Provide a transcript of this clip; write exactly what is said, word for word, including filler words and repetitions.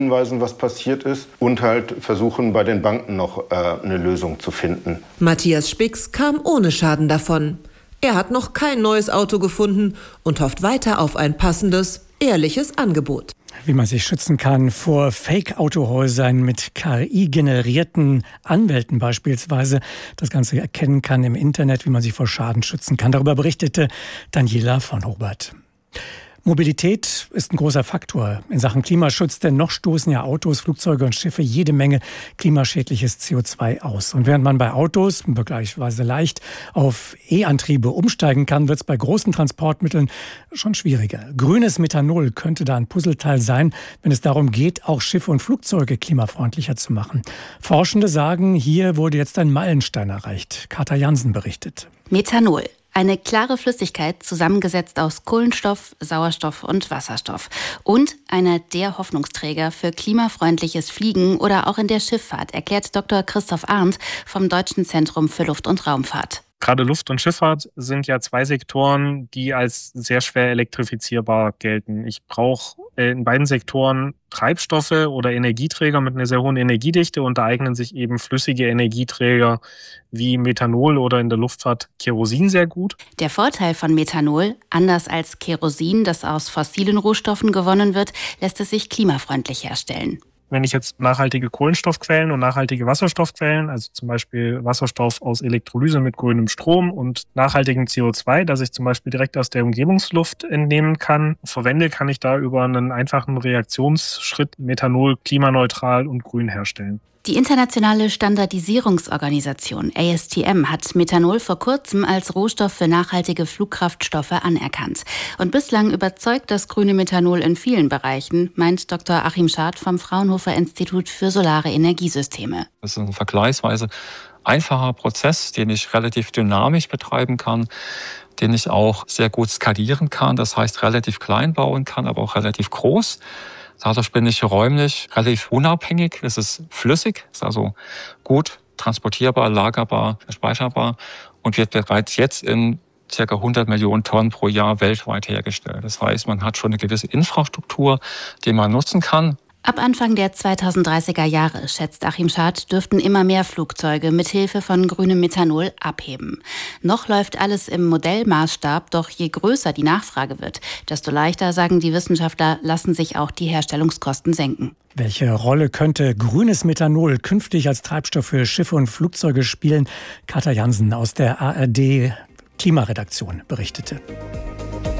hinweisen, was passiert ist, und halt versuchen, bei den Banken noch äh, eine Lösung zu finden. Matthias Spix kam ohne Schaden davon. Er hat noch kein neues Auto gefunden und hofft weiter auf ein passendes, ehrliches Angebot. Wie man sich schützen kann vor Fake-Autohäusern mit K I-generierten Anwälten beispielsweise. Das Ganze erkennen kann im Internet, wie man sich vor Schaden schützen kann. Darüber berichtete Daniela von Hobert. Mobilität ist ein großer Faktor in Sachen Klimaschutz, denn noch stoßen ja Autos, Flugzeuge und Schiffe jede Menge klimaschädliches C O zwei aus. Und während man bei Autos vergleichsweise leicht auf E-Antriebe umsteigen kann, wird es bei großen Transportmitteln schon schwieriger. Grünes Methanol könnte da ein Puzzleteil sein, wenn es darum geht, auch Schiffe und Flugzeuge klimafreundlicher zu machen. Forschende sagen, hier wurde jetzt ein Meilenstein erreicht. Katja Jansen berichtet. Methanol. Eine klare Flüssigkeit, zusammengesetzt aus Kohlenstoff, Sauerstoff und Wasserstoff. Und einer der Hoffnungsträger für klimafreundliches Fliegen oder auch in der Schifffahrt, erklärt Doktor Christoph Arndt vom Deutschen Zentrum für Luft- und Raumfahrt. Gerade Luft- und Schifffahrt sind ja zwei Sektoren, die als sehr schwer elektrifizierbar gelten. Ich brauche in beiden Sektoren Treibstoffe oder Energieträger mit einer sehr hohen Energiedichte, und da eignen sich eben flüssige Energieträger wie Methanol oder in der Luftfahrt Kerosin sehr gut. Der Vorteil von Methanol, anders als Kerosin, das aus fossilen Rohstoffen gewonnen wird, lässt es sich klimafreundlich herstellen. Wenn ich jetzt nachhaltige Kohlenstoffquellen und nachhaltige Wasserstoffquellen, also zum Beispiel Wasserstoff aus Elektrolyse mit grünem Strom und nachhaltigem C O zwei, das ich zum Beispiel direkt aus der Umgebungsluft entnehmen kann, verwende, kann ich da über einen einfachen Reaktionsschritt Methanol klimaneutral und grün herstellen. Die internationale Standardisierungsorganisation A S T M hat Methanol vor kurzem als Rohstoff für nachhaltige Flugkraftstoffe anerkannt. Und bislang überzeugt das grüne Methanol in vielen Bereichen, meint Doktor Achim Schad vom Fraunhofer Institut für Solare Energiesysteme. Das ist ein vergleichsweise einfacher Prozess, den ich relativ dynamisch betreiben kann, den ich auch sehr gut skalieren kann, das heißt relativ klein bauen kann, aber auch relativ groß. Dadurch bin ich räumlich relativ unabhängig. Es ist flüssig, ist also gut transportierbar, lagerbar, speicherbar und wird bereits jetzt in ca. hundert Millionen Tonnen pro Jahr weltweit hergestellt. Das heißt, man hat schon eine gewisse Infrastruktur, die man nutzen kann. Ab Anfang der zweitausenddreißiger Jahre, schätzt Achim Schad, dürften immer mehr Flugzeuge mit Hilfe von grünem Methanol abheben. Noch läuft alles im Modellmaßstab, doch je größer die Nachfrage wird, desto leichter, sagen die Wissenschaftler, lassen sich auch die Herstellungskosten senken. Welche Rolle könnte grünes Methanol künftig als Treibstoff für Schiffe und Flugzeuge spielen? Katja Jansen aus der A R D Klimaredaktion berichtete.